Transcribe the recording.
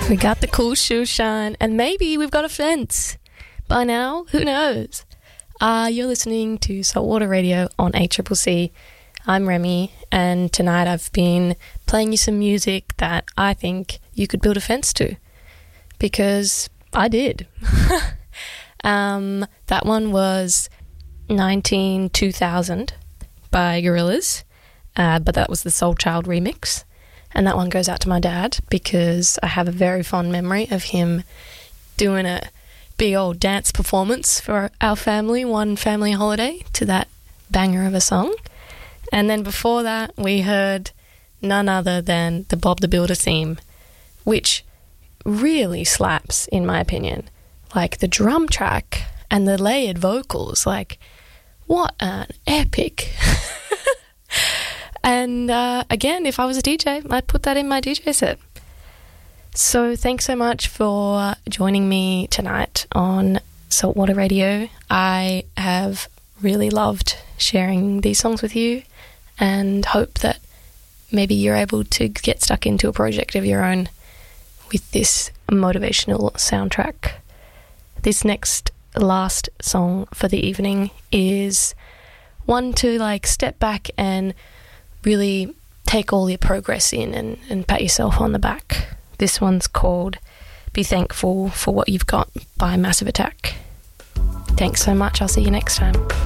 We got the cool shoe shine, and maybe we've got a fence by now. Who knows? You're listening to Saltwater Radio on ACCC. I'm Remy, and tonight I've been playing you some music that I think you could build a fence to, because I did. That one was 2000 by Gorillaz, but that was the Soul Child remix. And that one goes out to my dad because I have a very fond memory of him doing a big old dance performance for our family, one family holiday, to that banger of a song. And then before that, we heard none other than the Bob the Builder theme, which really slaps, in my opinion. Like, the drum track and the layered vocals, like, what an epic... And again, if I was a DJ, I'd put that in my DJ set. So thanks so much for joining me tonight on Saltwater Radio. I have really loved sharing these songs with you and hope that maybe you're able to get stuck into a project of your own with this motivational soundtrack. This next last song for the evening is one to like step back and really take all your progress in and pat yourself on the back. This one's called Be Thankful for What You've Got by Massive Attack. Thanks so much. I'll see you next time.